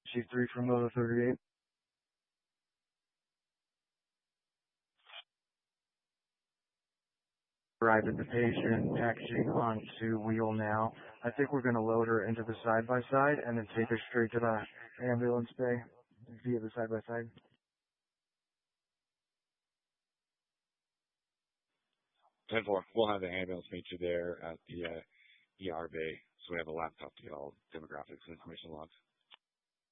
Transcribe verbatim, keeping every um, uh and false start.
C three from Moto thirty-eight. Driving the patient, taxiing onto wheel now. I think we're going to load her into the side-by-side and then take her straight to the ambulance bay via the side-by-side. ten four, we'll have the ambulance meet you there at the uh, E R bay, so we have a laptop to get all demographics and information logged.